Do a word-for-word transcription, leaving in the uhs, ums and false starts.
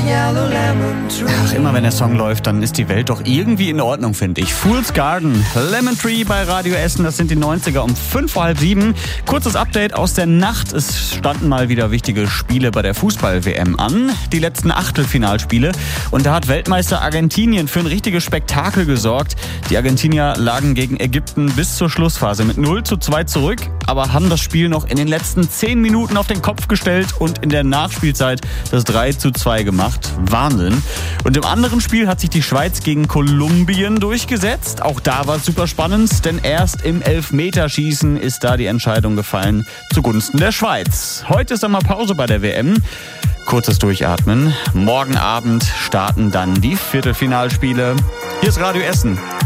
Ach, immer wenn der Song läuft, dann ist die Welt doch irgendwie in Ordnung, finde ich. Fool's Garden, Lemon Tree bei Radio Essen, das sind die neunziger um fünf vor halb sieben. Kurzes Update aus der Nacht. Es standen mal wieder wichtige Spiele bei der Fußball-W M an. Die letzten Achtelfinalspiele. Und da hat Weltmeister Argentinien für ein richtiges Spektakel gesorgt. Die Argentinier lagen gegen Ägypten bis zur Schlussphase mit null zu zwei zurück, aber haben das Spiel noch in den letzten zehn Minuten auf den Kopf gestellt und in der Nachspielzeit das drei zu zwei gemacht. Wahnsinn. Und im anderen Spiel hat sich die Schweiz gegen Kolumbien durchgesetzt. Auch da war es super spannend, denn erst im Elfmeterschießen ist da die Entscheidung gefallen zugunsten der Schweiz. Heute ist einmal Pause bei der W M. Kurzes Durchatmen. Morgen Abend starten dann die Viertelfinalspiele. Hier ist Radio Essen.